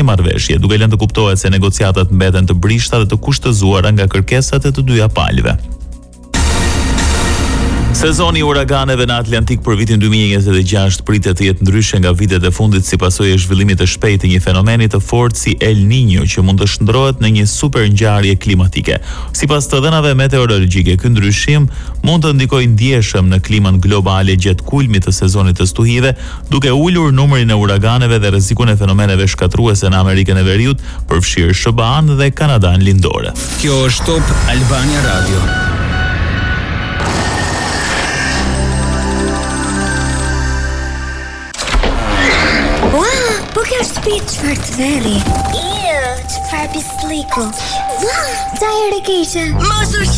marrëveshje, duke lënë të kuptohet se negociatat mbeten të brishta dhe të kushtëzuara nga kërkesat e të dyja palëve. Sezoni i uraganeve në Atlantik për vitin 2026 pritet të jetë ndryshe nga vitet e fundit si pasojë e zhvillimit të shpejtë të një fenomeni të fortë si El Niño që mund të shndrohet në një super ngjarje klimatike. Sipas të dhënave meteorologjike, ky ndryshim mund të ndikojë ndjeshëm në klimën globale gjatë kulmit të sezonit të stuhive, duke ulur numrin e uraganeve dhe rrezikun e fenomeneve shkatruese në Amerikën e Veriut, përfshirë SBA-n dhe Kanadan lindore. Kjo është Top Albania Radio. Po kjo shtëpi çfarë të verri? Çfarë pisliku? Sa herë keqe? Mos u